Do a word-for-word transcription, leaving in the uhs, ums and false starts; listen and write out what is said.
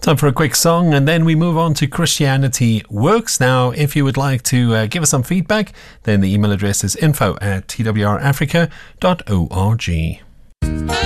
Time for a quick song and then we move on to Christianity Works. Now, if you would like to uh, give us some feedback, then the email address is info at t w r africa dot org.